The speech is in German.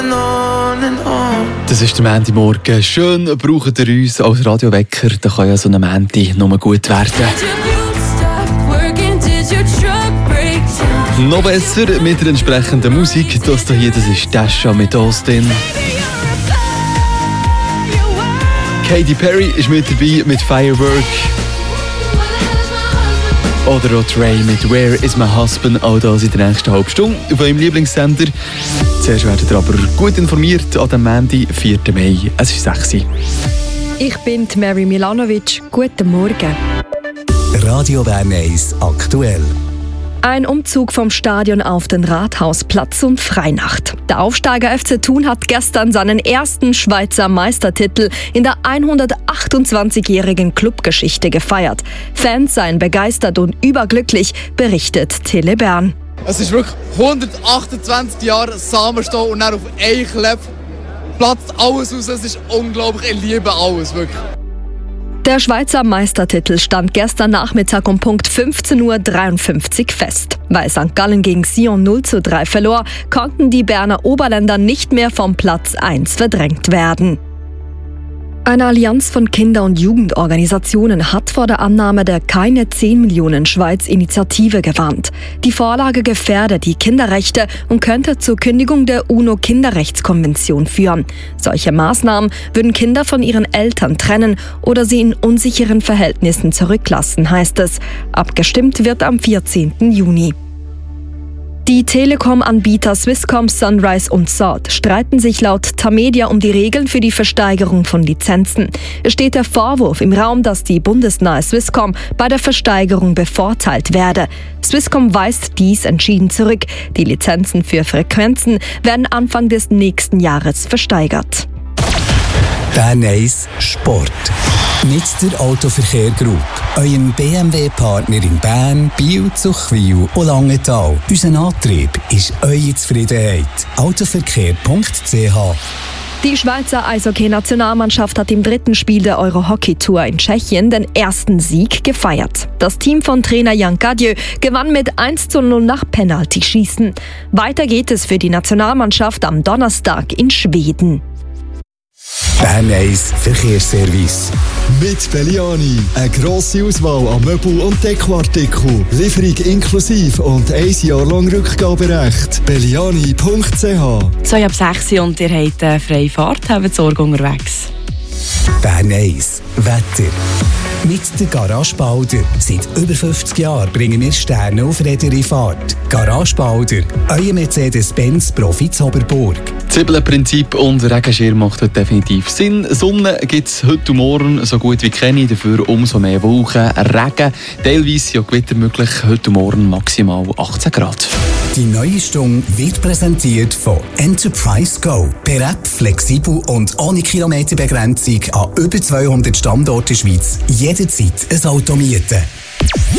Das ist der Montagmorgen. Schön braucht ihr uns als Radiowecker. Da kann ja so ein Montag nur gut werden. Noch besser mit der entsprechenden Musik. Das hier, das ist Dasha mit Austin. Katy Perry ist mit dabei mit Firework. Oder auch Trey mit Where is my husband? All das in der nächsten halben Stunde auf eurem Lieblingssender. Zuerst werdet ihr aber gut informiert an dem Montag, 4. Mai. Es ist 6 Uhr. Ich bin Mary Milanovic. Guten Morgen. Radio Bern 1 aktuell. Ein Umzug vom Stadion auf den Rathausplatz und Freinacht. Der Aufsteiger FC Thun hat gestern seinen ersten Schweizer Meistertitel in der 128-jährigen Clubgeschichte gefeiert. Fans seien begeistert und überglücklich, berichtet Tele Bern. Es ist wirklich 128 Jahre Samenstall und dann auf einen Klepp platzt alles raus. Es ist unglaublich, ich liebe alles, wirklich. Der Schweizer Meistertitel stand gestern Nachmittag um Punkt 15:53 Uhr fest. Weil St. Gallen gegen Sion 0:3 verlor, konnten die Berner Oberländer nicht mehr vom Platz 1 verdrängt werden. Eine Allianz von Kinder- und Jugendorganisationen hat vor der Annahme der Keine 10 Millionen Schweiz-Initiative gewarnt. Die Vorlage gefährde die Kinderrechte und könnte zur Kündigung der UNO-Kinderrechtskonvention führen. Solche Maßnahmen würden Kinder von ihren Eltern trennen oder sie in unsicheren Verhältnissen zurücklassen, heißt es. Abgestimmt wird am 14. Juni. Die Telekom-Anbieter Swisscom, Sunrise und Salt streiten sich laut Tamedia um die Regeln für die Versteigerung von Lizenzen. Es steht der Vorwurf im Raum, dass die bundesnahe Swisscom bei der Versteigerung bevorteilt werde. Swisscom weist dies entschieden zurück. Die Lizenzen für Frequenzen werden Anfang des nächsten Jahres versteigert. Bern 1 Sport. Mit der Autoverkehr Group, eurem BMW-Partner in Bern, Biel, Zuchwil und Langenthal. Unser Antrieb ist eure Zufriedenheit. Autoverkehr.ch. Die Schweizer Eishockey-Nationalmannschaft hat im 3. Spiel der Euro-Hockey-Tour in Tschechien den ersten Sieg gefeiert. Das Team von Trainer Jan Cadieux gewann mit 1:0 nach Penaltyschießen. Weiter geht es für die Nationalmannschaft am Donnerstag in Schweden. Bern 1 Verkehrsservice. Mit Belliani. Eine grosse Auswahl an Möbel- und Dekoartikeln. Lieferung inklusive und 1 Jahr lang Rückgaberecht. Belliani.ch. 2 ab 6 und ihr habt eine freie Fahrt, habt Sorge unterwegs. Bern 1 Wetter. Mit der Garage Balder. Seit über 50 Jahren bringen wir Sterne auf Räder in Fahrt. Garage Balder, euer Mercedes-Benz Profi Zoberburg. Zwiebelprinzip und Regenschirm macht heute definitiv Sinn. Sonne gibt es heute und morgen so gut wie keine, dafür umso mehr Wolken, Regen, teilweise ja Gewitter möglich, heute und morgen maximal 18 Grad. Die neue Stunde wird präsentiert von Enterprise Go. Per App flexibel und ohne Kilometerbegrenzung an über 200 Standorten in der Schweiz. Jederzeit ein Auto mieten.